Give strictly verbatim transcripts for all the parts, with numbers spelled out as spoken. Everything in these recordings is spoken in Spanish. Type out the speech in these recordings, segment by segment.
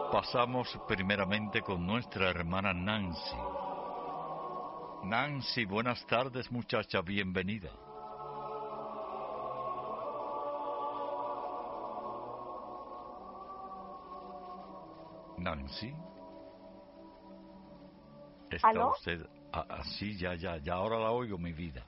Pasamos primeramente con nuestra hermana Nancy. Nancy, buenas tardes, muchacha, bienvenida. Nancy. ¿Está ¿Aló? usted así? Ya, ya, ya, ahora la oigo, mi vida.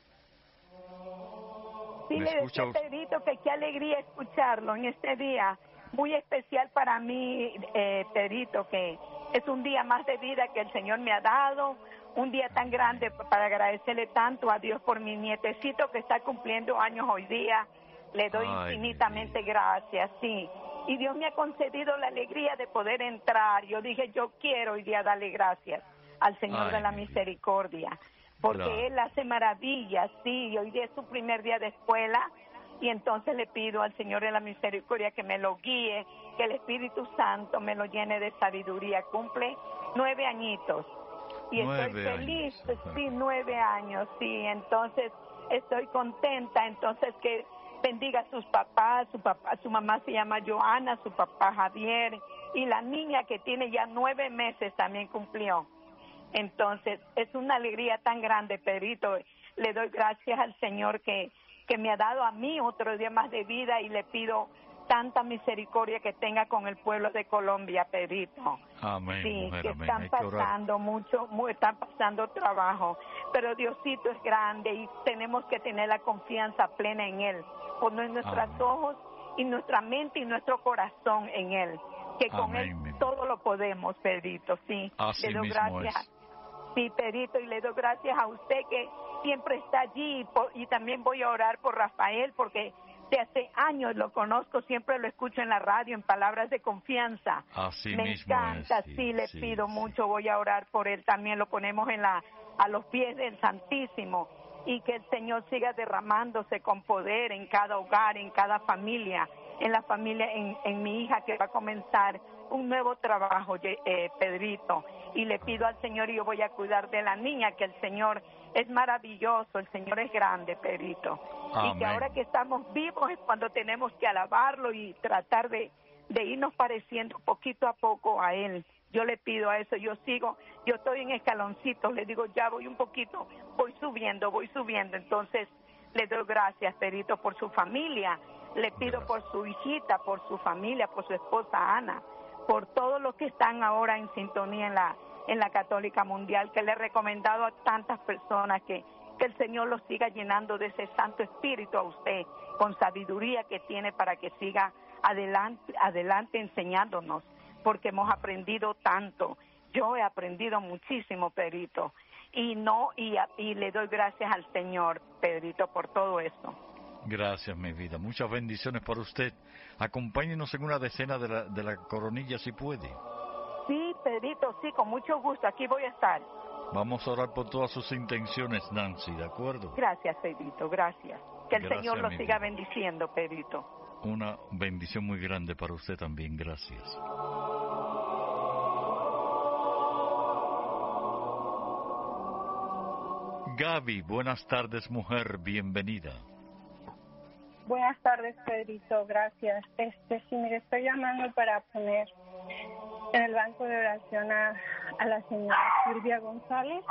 Sí, ¿Me le escucha decía, usted? Pedrito, que qué alegría escucharlo en este día muy especial para mí, eh, Pedrito, que es un día más de vida que el Señor me ha dado, un día tan grande para agradecerle tanto a Dios por mi nietecito que está cumpliendo años hoy día. Le doy Ay, infinitamente gracias, sí. Y Dios me ha concedido la alegría de poder entrar. Yo dije, yo quiero hoy día darle gracias al Señor Ay, de la mi vida. misericordia, porque Claro. Él hace maravillas, sí. Hoy día es su primer día de escuela y entonces le pido al Señor de la misericordia que me lo guíe, que el Espíritu Santo me lo llene de sabiduría. Cumple nueve añitos y estoy Nueve feliz, años. sí, nueve años, sí. Entonces estoy contenta, entonces que bendiga a sus papás, su papá, su mamá se llama Joana, su papá Javier, y la niña que tiene ya nueve meses también cumplió. Entonces, es una alegría tan grande, Pedrito. Le doy gracias al Señor que, que me ha dado a mí otro día más de vida y le pido tanta misericordia que tenga con el pueblo de Colombia, Pedrito. Amén, Sí, mujer, que amén. están Hay que orar. pasando mucho, mu- están pasando trabajo, pero Diosito es grande y tenemos que tener la confianza plena en Él, poner nuestros Amén. ojos y nuestra mente y nuestro corazón en Él, que con Amén, Él mi vida. todo lo podemos, Pedrito, sí. Así Le doy mismo gracias. es. Sí, Pedrito, y le doy gracias a usted que siempre está allí y, por- y también voy a orar por Rafael porque de hace años lo conozco, siempre lo escucho en la radio, en palabras de confianza. Así Me mismo encanta, es. sí, Sí, le sí, pido sí. mucho, voy a orar por él, también lo ponemos en la a los pies del Santísimo y que el Señor siga derramándose con poder en cada hogar, en cada familia, en la familia, en, en mi hija que va a comenzar un nuevo trabajo, ye- eh, Pedrito, y le pido al Señor y yo voy a cuidar de la niña, que el Señor es maravilloso, el Señor es grande, Pedrito, y que Amén. ahora que estamos vivos es cuando tenemos que alabarlo y tratar de, de irnos pareciendo poquito a poco a Él. Yo le pido a eso, yo sigo, yo estoy en escaloncitos, le digo, ya voy un poquito, voy subiendo, voy subiendo, entonces le doy gracias, Pedrito, por su familia, le pido Gracias. por su hijita, por su familia, por su esposa Ana, por todos los que están ahora en sintonía en la en la Católica Mundial, que le he recomendado a tantas personas que, que el Señor los siga llenando de ese Santo Espíritu a usted, con sabiduría que tiene para que siga adelante, adelante enseñándonos, porque hemos aprendido tanto. Yo he aprendido muchísimo, Pedrito, y no y, y le doy gracias al Señor, Pedrito, por todo esto. Gracias, mi vida. Muchas bendiciones para usted. Acompáñenos en una decena de la, de la coronilla si puede. Sí, Pedrito, sí, con mucho gusto, aquí voy a estar. Vamos a orar por todas sus intenciones, Nancy, ¿de acuerdo? Gracias, Pedrito, gracias. Que el Gracias, Señor lo mi siga vida. bendiciendo, Pedrito. Una bendición muy grande para usted también. Gracias. Gaby, buenas tardes, mujer. Bienvenida. Buenas tardes, Pedrito, gracias. Este, sí, mire, estoy llamando para poner en el banco de oración a, a la señora Silvia González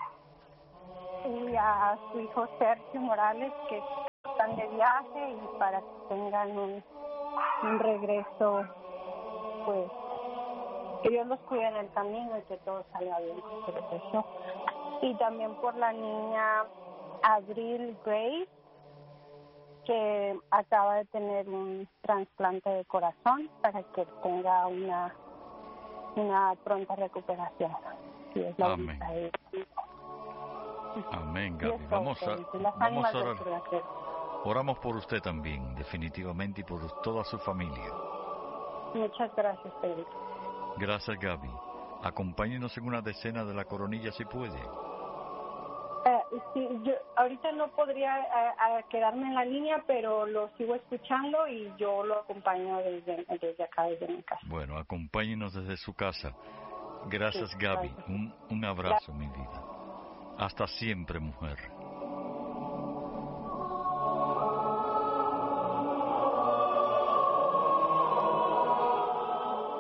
y a su hijo Sergio Morales, que están de viaje, y para que tengan un, un regreso, pues, que Dios los cuide en el camino y que todo salga bien con su regreso. Y también por la niña Abril Grace, que acaba de tener un trasplante de corazón, para que tenga una una pronta recuperación. Sí, es la Amén. voluntad de Dios. Amén, Y Gaby. es todo, Vamos a, Pedrito, y las vamos ánimas a del orar. purgatorio. Oramos por usted también, definitivamente, y por toda su familia. Muchas gracias, Pedrito. Gracias, Gaby. Acompáñenos en una decena de la coronilla si puede. Eh, sí, yo ahorita no podría eh, eh, quedarme en la línea, pero lo sigo escuchando y yo lo acompaño desde, desde acá, desde mi casa. Bueno, acompáñenos desde su casa. Gracias, Sí, Gaby. gracias. Un, un abrazo, mi vida. Hasta siempre, mujer.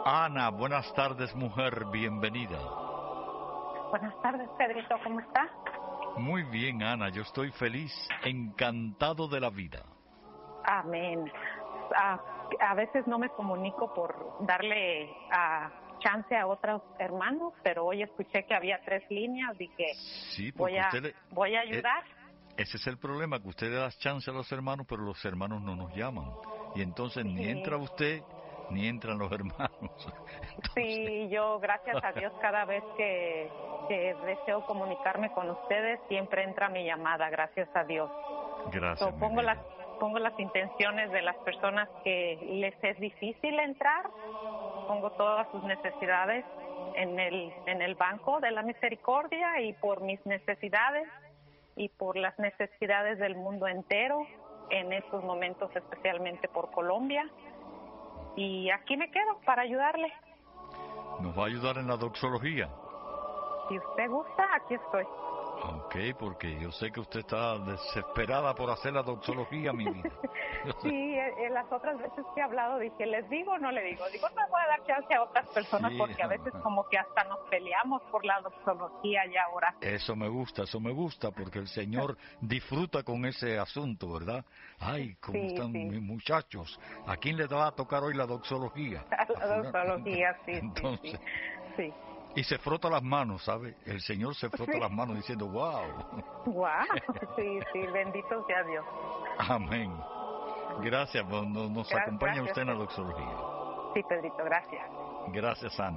Ana, buenas tardes, mujer, bienvenida. Buenas tardes, Pedrito, ¿cómo está? Muy bien, Ana, yo estoy feliz, encantado de la vida. Amén. A, a veces no me comunico por darle a chance a otros hermanos, pero hoy escuché que había tres líneas y que sí, voy, a, usted le, voy a ayudar. Eh, ese es el problema, que usted le da chance a los hermanos, pero los hermanos no nos llaman. Y entonces ni Sí. entra usted, ni entran los hermanos. Entonces... Sí, yo gracias a Dios cada vez que, que deseo comunicarme con ustedes, siempre entra mi llamada, gracias a Dios. Gracias. So, pongo las pongo las intenciones de las personas que les es difícil entrar, pongo todas sus necesidades en el en el banco de la misericordia, y por mis necesidades y por las necesidades del mundo entero en estos momentos, especialmente por Colombia. Y aquí me quedo para ayudarle. ¿Nos va a ayudar en la doxología? Si usted gusta, aquí estoy. Ok, porque yo sé que usted está desesperada por hacer la doxología, mi vida. Sí, en las otras veces que he hablado dije, ¿les digo o no le digo? Digo, no me voy a dar chance a otras personas, sí, porque a veces como que hasta nos peleamos por la doxología y ahora. Eso me gusta, eso me gusta, porque el Señor disfruta con ese asunto, ¿verdad? Ay, cómo sí, están sí. mis muchachos. ¿A quién le va a tocar hoy la doxología? La doxología, sí, Entonces, sí, sí. sí. Y se frota las manos, ¿sabe? El Señor se frota sí. las manos diciendo, wow. Wow, sí, sí, bendito sea Dios. Amén. Gracias, nos, nos gracias, acompaña gracias, usted en la doxología. Sí, Pedrito, gracias. Gracias, Ana.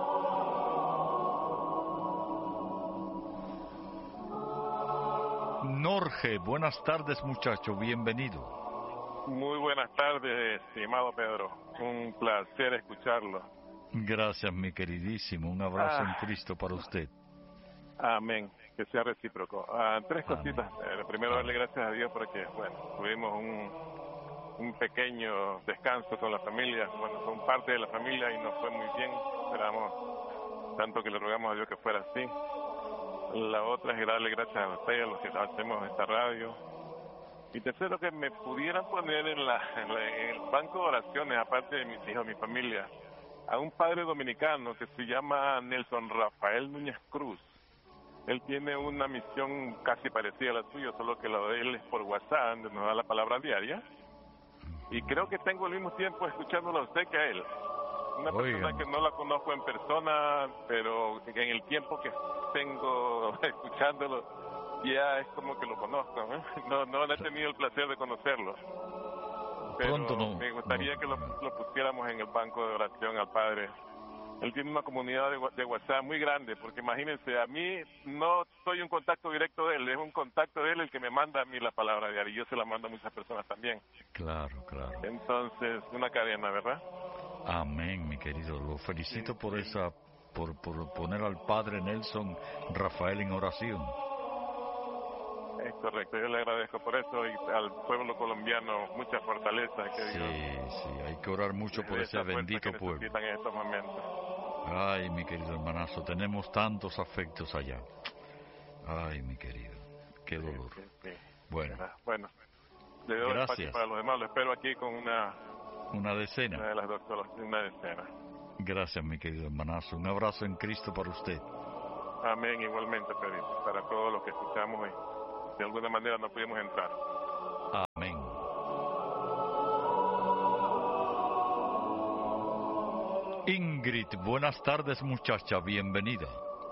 Norge, buenas tardes, muchacho, bienvenido. Muy buenas tardes, estimado Pedro. Un placer escucharlo. Gracias, mi queridísimo. Un abrazo ah, en Cristo para usted. Amén. Que sea recíproco. Ah, tres amén. Cositas. Eh, primero, darle gracias a Dios porque, bueno, tuvimos un, un pequeño descanso con la familia. Bueno, son parte de la familia y nos fue muy bien. Esperamos tanto que le rogamos a Dios que fuera así. La otra es darle gracias a ustedes, a los que hacemos esta radio. Y tercero, que me pudieran poner en, la, en, la, en el banco de oraciones, aparte de mis hijos, mi familia, a un padre dominicano que se llama Nelson Rafael Núñez Cruz. Él tiene una misión casi parecida a la suya, solo que la de él es por WhatsApp, donde nos da la palabra diaria. Y creo que tengo el mismo tiempo escuchándolo a usted que a él. Una Oiga. persona que no la conozco en persona, pero en el tiempo que tengo escuchándolo, ya es como que lo conozco. ¿eh? No, no he tenido el placer de conocerlo. Pero Pronto no, me gustaría no, que lo, lo pusiéramos en el banco de oración al Padre. Él tiene una comunidad de, de WhatsApp muy grande, porque imagínense, a mí no soy un contacto directo de él, es un contacto de él el que me manda a mí la palabra diaria, y yo se la mando a muchas personas también. Claro, claro. Entonces, una cadena, ¿verdad? Amén, mi querido. Lo felicito sí, por sí. esa, por, por poner al Padre Nelson Rafael en oración. Es correcto, yo le agradezco por eso, y al pueblo colombiano mucha fortaleza. Que sí, Dios, sí, hay que orar mucho por ese bendito pueblo. En estos momentos. Ay, mi querido hermanazo, tenemos tantos afectos allá. Ay, mi querido, qué dolor. Sí, sí, sí. Bueno, bueno, le doy espacio para los demás, lo espero aquí con una... Una decena. Una de las doctoras, una decena. Gracias, mi querido hermanazo, un abrazo en Cristo para usted. Amén, igualmente, Pedrito, para todos los que escuchamos hoy. De alguna manera no pudimos entrar. Amén. Ingrid, buenas tardes, muchacha, bienvenida.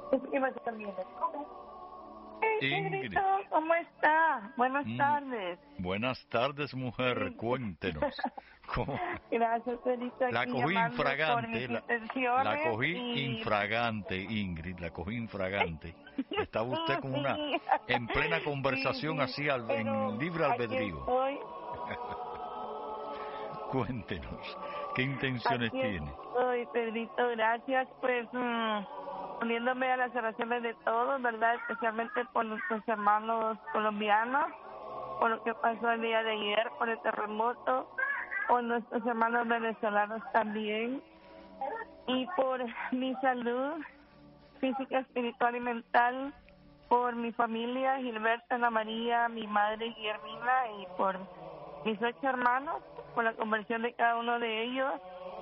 Ingrid, ¿cómo está? Buenas mm, tardes. Buenas tardes, mujer, sí. Cuéntenos. ¿Cómo? Gracias, Pedrito. La cogí infragante, la, la cogí y... infragante, Ingrid, la cogí infragante. Estaba usted con una, en plena conversación sí, sí, así, al, en libre albedrío. Cuéntenos, ¿qué intenciones aquí tiene? Estoy, Pedrito, gracias, pues, mmm, uniéndome a las oraciones de todos, ¿verdad? Especialmente por nuestros hermanos colombianos, por lo que pasó el día de ayer, por el terremoto, por nuestros hermanos venezolanos también, y por mi salud física, espiritual y mental, por mi familia, Gilberto, Ana María, mi madre Guillermina, y por mis ocho hermanos, por la conversión de cada uno de ellos,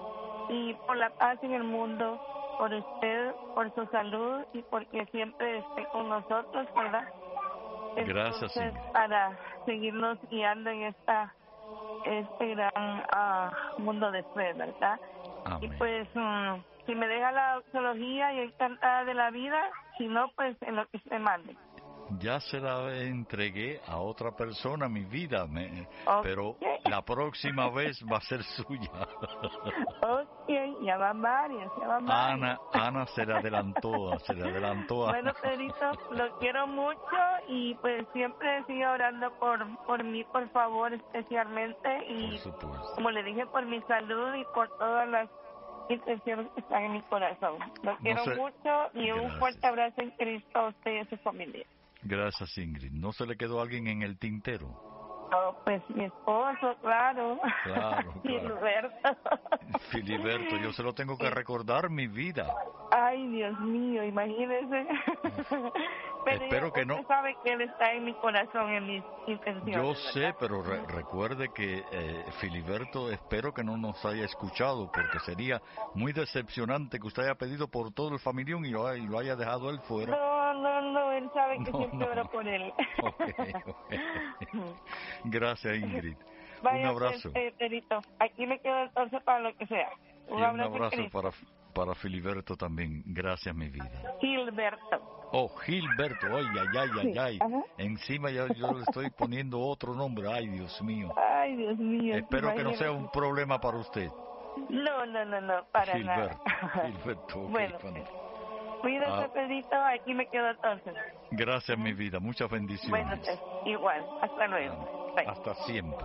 y por la paz en el mundo, por usted, por su salud y porque siempre esté con nosotros, ¿verdad? Gracias, Entonces, Ingrid. para seguirnos guiando en esta este gran uh, mundo de fe, ¿verdad? Amén. Y pues, um, si me deja la doxología y encantada de la vida, si no, pues en lo que se mande. Ya se la entregué a otra persona, mi vida, me, Okay. pero la próxima vez va a ser suya. Ok, ya van varias, ya van varias. Ana, Ana se le adelantó, se le adelantó a Bueno, Pedrito, lo quiero mucho y pues siempre sigue orando por por mí, por favor, especialmente. Y Por supuesto. como le dije, por mi salud y por todas las intenciones que están en mi corazón. Lo quiero sé. mucho y un Gracias. fuerte abrazo en Cristo a usted y a su familia. Gracias, Ingrid. ¿No se le quedó alguien en el tintero? Oh, pues mi esposo, claro. Claro, claro. Filiberto. Filiberto, yo se lo tengo que recordar, mi vida. Ay, Dios mío, imagínese. Pero Espero yo- que usted no. sabe que él está en mi corazón, en mis intenciones. Yo ¿verdad? sé, pero re- recuerde que eh, Filiberto, espero que no nos haya escuchado, porque sería muy decepcionante que usted haya pedido por todo el familión y lo, y lo haya dejado él fuera. No, no, no, él sabe que No, siempre no, oro no. por él. Ok, ok. Gracias, Ingrid. Vaya, Un abrazo. pues, eh, Pedrito, aquí me quedo entonces para lo que sea. Y Un un abrazo, en abrazo Cristo. para, para Filiberto también. Gracias, mi vida. Gilberto. Oh, Gilberto, ay, ay, ay, ay, Sí, ay. ajá. Encima ya yo le estoy poniendo otro nombre. Ay, Dios mío. Ay, Dios mío. Espero que no sea imagínate. un problema para usted. No, no, no, no, para Gilberto. nada. Gilberto, ok, Bueno, bueno. cuídate, Ah. Pedrito, aquí me quedo entonces. Gracias, mi vida. Muchas Bueno, bendiciones. pues, igual. Hasta luego. Bye. Hasta siempre.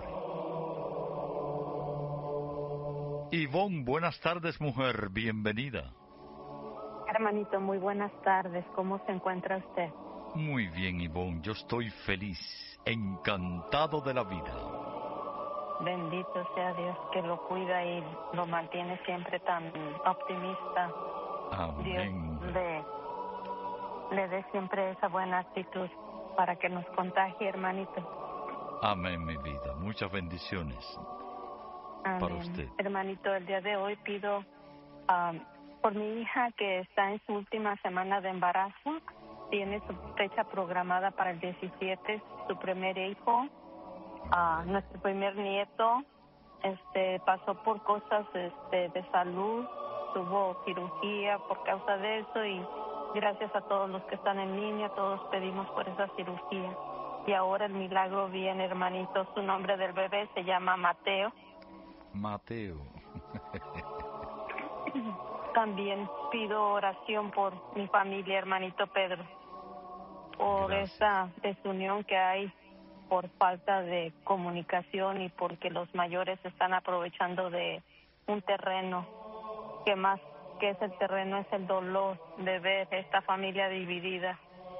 Ivonne, buenas tardes, mujer. Bienvenida. Hermanito, muy buenas tardes. ¿Cómo se encuentra usted? Muy bien, Ivonne. Yo estoy feliz, encantado de la vida. Bendito sea Dios que lo cuida y lo mantiene siempre tan optimista. Amén. Dios le, le dé siempre esa buena actitud para que nos contagie, hermanito. Amén, mi vida. Muchas bendiciones. Amén. Para usted. Hermanito, el día de hoy pido um, por mi hija que está en su última semana de embarazo. Tiene su fecha programada para el diecisiete, su primer hijo. Uh, nuestro primer nieto este pasó por cosas este de salud, tuvo cirugía por causa de eso y gracias a todos los que están en línea, todos pedimos por esa cirugía. Y ahora el milagro viene, hermanito. Su nombre del bebé se llama Mateo. Mateo. También pido oración por mi familia, hermanito Pedro, por Gracias. esa desunión que hay por falta de comunicación y porque los mayores están aprovechando de un terreno que más que es el terreno es el dolor de ver esta familia dividida.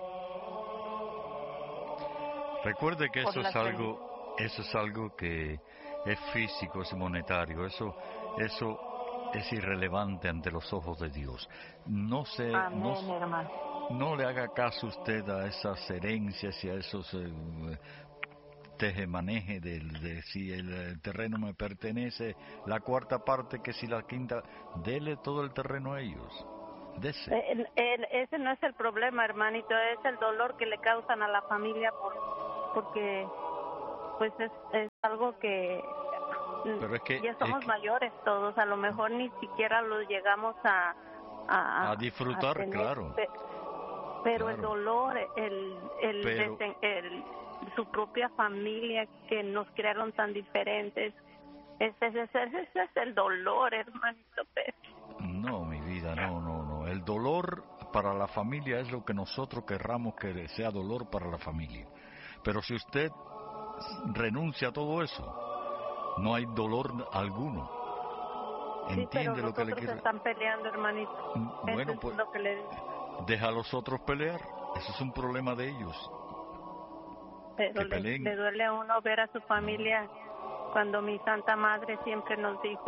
Recuerde que Por eso la es algo, eso es algo que es físico, es monetario. Eso, eso es irrelevante ante los ojos de Dios. No se, Amén, no, hermano. no le haga caso usted a esas herencias y a esos eh, tejemaneje del de si el, el terreno me pertenece, la cuarta parte que si la quinta, dele todo el terreno a ellos. Dese. El, el, ese no es el problema, hermanito, es el dolor que le causan a la familia por, porque pues es, es algo que, Pero es que ya somos es que, mayores todos, a lo mejor ni siquiera lo llegamos a a, a disfrutar, a tener, claro. pe, pero claro. el dolor, el el, Pero, desen, el su propia familia que nos crearon tan diferentes, ese, ese, ese, ese es el dolor, hermanito Pedro. no, mi vida, no, no, no. El dolor para la familia es lo que nosotros querramos que sea dolor para la familia. Pero si usted renuncia a todo eso, no hay dolor alguno. ¿Entiende Sí, pero lo que le nosotros quiero? están peleando, hermanito. Bueno, Eso pues es lo que le digo. deja a los otros pelear. Eso es un problema de ellos. Pero que le, peleen. le duele a uno ver a su familia cuando mi Santa Madre siempre nos dijo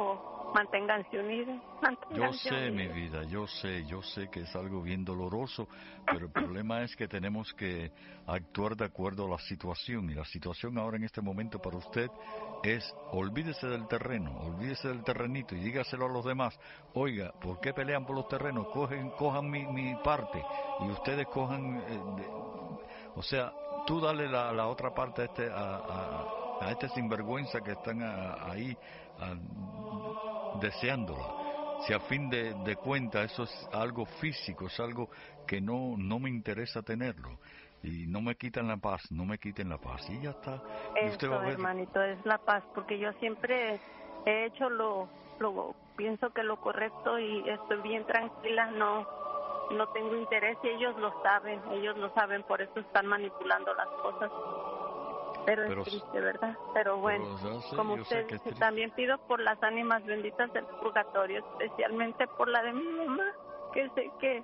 manténganse unidos. Yo Manténganse sé, mi unidos. vida, yo sé, yo sé que es algo bien doloroso, pero el problema es que tenemos que actuar de acuerdo a la situación, y la situación ahora en este momento para usted es: olvídese del terreno, olvídese del terrenito y dígaselo a los demás. Oiga, ¿por qué pelean por los terrenos? Cogen, cojan mi, mi parte y ustedes cojan, eh, de- o sea, tú dale la, la otra parte a este, a, a, a este sinvergüenza que están a- ahí a- deseándola. Si a fin de, de cuentas eso es algo físico, es algo que no, no me interesa tenerlo. Y no me quitan la paz, no me quiten la paz. Y ya está. Y usted va Eso, a ver. hermanito, es la paz, porque yo siempre he hecho lo, lo, pienso que lo correcto y estoy bien tranquila, no, no tengo interés y ellos lo saben, ellos lo saben, por eso están manipulando las cosas. Pero, Pero- es triste, ¿verdad? Pero bueno, Pero, ya sé, como yo sé usted que es dice, triste. también pido por las ánimas benditas del purgatorio, especialmente por la de mi mamá, que sé que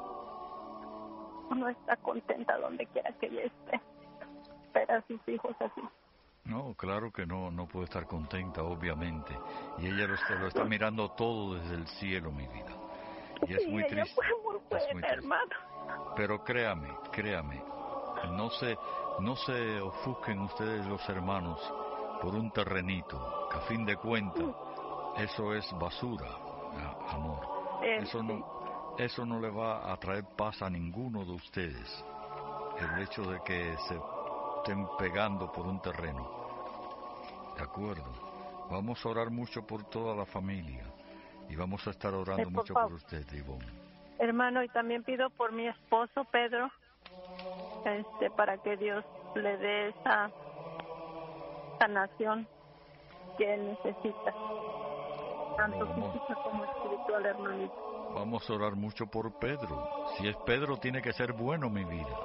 no está contenta donde quiera que ella esté, pero a sus hijos así. No, claro que no, no puede estar contenta, obviamente. Y ella lo está, lo está mirando todo desde el cielo, mi vida. Y es Sí, muy ella triste. fue muy es muy buena, triste. hermano. Pero créame, créame, no se, no se ofusquen ustedes los hermanos por un terrenito, que a fin de cuentas eso es basura, a- amor. Eh, Eso no, eso no le va a traer paz a ninguno de ustedes. El hecho de que se estén pegando por un terreno. De acuerdo. Vamos a orar mucho por toda la familia y vamos a estar orando Eh, por mucho favor. por usted, Ivonne. Hermano, y también pido por mi esposo Pedro, este, para que Dios le dé esa sanación que él necesita, tanto Vamos. física como espiritual, hermanito. Vamos a orar mucho por Pedro. Si es Pedro, tiene que ser bueno, mi vida.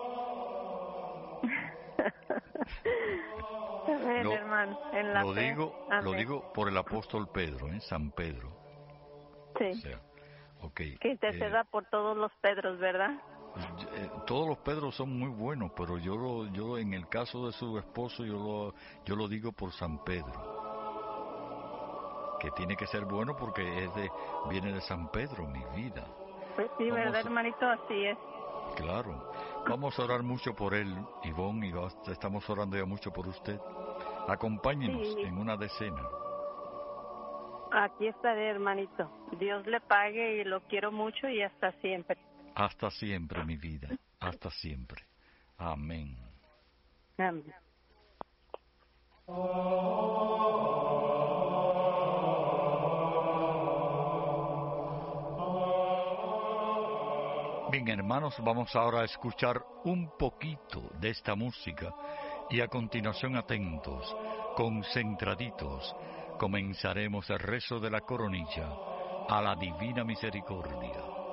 Amén, Lo- hermano, en la Lo fe. digo, Amén. lo digo por el apóstol Pedro, ¿eh? San Pedro. O Sí, sea, ok. que interceda eh, por todos los Pedros, ¿verdad? eh, todos los Pedros son muy buenos, pero yo lo, yo en el caso de su esposo, yo lo, yo lo digo por San Pedro. Que tiene que ser bueno porque es de, viene de San Pedro, mi vida. Pues sí, Vamos ¿verdad, a- hermanito? Así es. Claro. Vamos a orar mucho por él, Ivonne, y va- estamos orando ya mucho por usted. Acompáñenos Sí. en una decena. Aquí estaré, hermanito. Dios le pague y lo quiero mucho y hasta siempre. Hasta siempre, mi vida. Hasta siempre. Amén. Amén. Bien, hermanos, vamos ahora a escuchar un poquito de esta música y a continuación, atentos, concentraditos, comenzaremos el rezo de la coronilla a la Divina Misericordia.